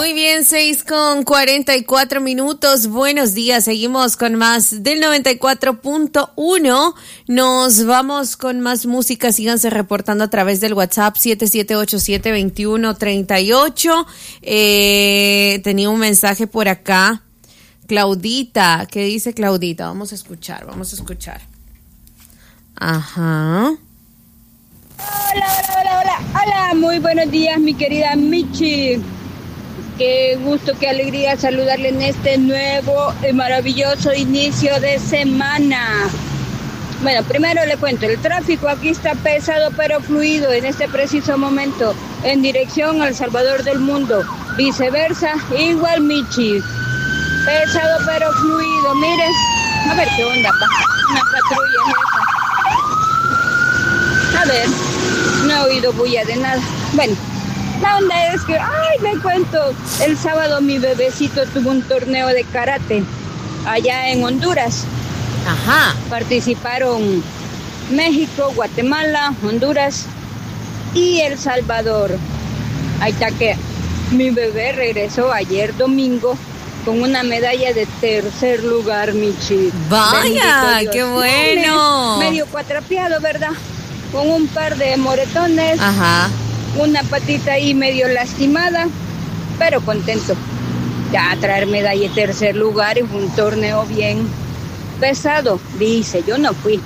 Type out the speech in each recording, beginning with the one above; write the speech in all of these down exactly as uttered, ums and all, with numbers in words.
Muy bien, seis con cuarenta y cuatro minutos. Buenos días, seguimos con más del noventa y cuatro punto uno. Nos vamos con más música. Síganse reportando a través del WhatsApp siete siete ocho siete, dos uno tres ocho. Eh, tenía un mensaje por acá. Claudita, ¿qué dice Claudita? Vamos a escuchar, vamos a escuchar. Ajá. Hola, hola, hola, hola, hola, muy buenos días, mi querida Michi. Qué gusto, qué alegría saludarle en este nuevo y maravilloso inicio de semana. Bueno, primero le cuento, el tráfico aquí está pesado pero fluido en este preciso momento, en dirección al Salvador del Mundo. Viceversa, igual Michi. Pesado pero fluido, miren. A ver qué onda, pa. Una patrulla es esa. A ver, no he oído bulla de nada. Bueno, la onda es que, ay, me cuento, el sábado mi bebecito tuvo un torneo de karate allá en Honduras. Ajá. Participaron México, Guatemala, Honduras y El Salvador. Ahí está que mi bebé regresó ayer domingo con una medalla de tercer lugar, Michi. Vaya, qué bueno. Medio cuatrapeado, ¿verdad? Con un par de moretones. Ajá. Una patita ahí medio lastimada, pero contento. Ya traer medalla de tercer lugar en un torneo bien pesado. Dice, yo no fui.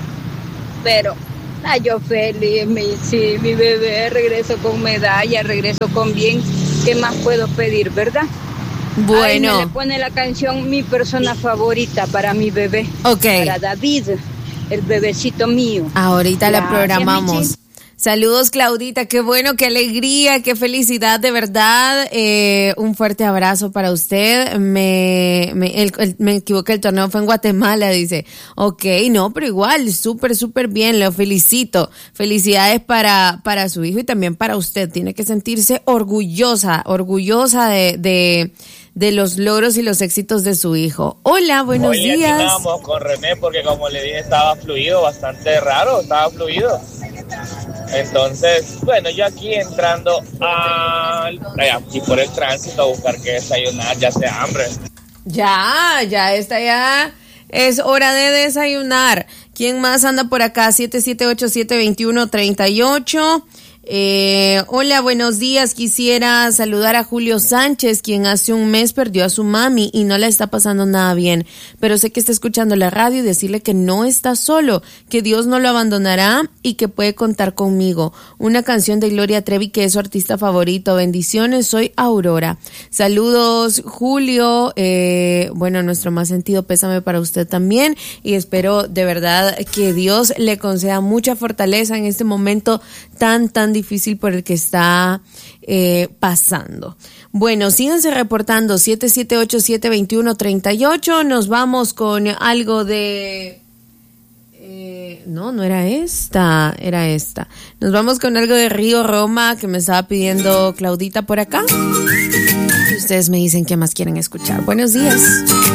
Pero, ah, yo feliz, mi, sí, mi bebé regresó con medalla, regresó con bien. ¿Qué más puedo pedir, verdad? Bueno. Ahí me le pone la canción Mi Persona Favorita para mi bebé. Ok. Para David, el bebecito mío. Ahorita Gracias, la programamos. Michi. Saludos, Claudita, qué bueno, qué alegría, qué felicidad, de verdad. Eh, un fuerte abrazo para usted. Me, me, el, el, me equivoqué, el torneo fue en Guatemala, dice. Ok, no, pero igual, súper, súper bien, lo felicito. Felicidades para, para su hijo y también para usted. Tiene que sentirse orgullosa, orgullosa de, de, de los logros y los éxitos de su hijo. Hola, buenos Hoy días. Aquí estábamos con René porque, como le dije, estaba fluido, bastante raro, estaba fluido. Entonces, bueno, yo aquí entrando a, aquí por el tránsito a buscar qué desayunar, ya sea hambre. Ya, ya está, ya es hora de desayunar. ¿Quién más anda por acá? siete siete ocho siete, dos uno tres ocho. Eh, hola, buenos días. Quisiera saludar a Julio Sánchez, quien hace un mes perdió a su mami y no la está pasando nada bien, pero sé que está escuchando la radio y decirle que no está solo, que Dios no lo abandonará y que puede contar conmigo. Una canción de Gloria Trevi, que es su artista favorito. Bendiciones, soy Aurora. Saludos, Julio. Eh, bueno, nuestro más sentido pésame para usted también y espero de verdad que Dios le conceda mucha fortaleza en este momento tan, tan difícil por el que está eh, pasando. Bueno, síganse reportando siete siete ocho siete, dos uno tres ocho. Nos vamos con algo de... Eh, no, no era esta, era esta. Nos vamos con algo de Río Roma que me estaba pidiendo Claudita por acá. Y ustedes me dicen qué más quieren escuchar. Buenos días.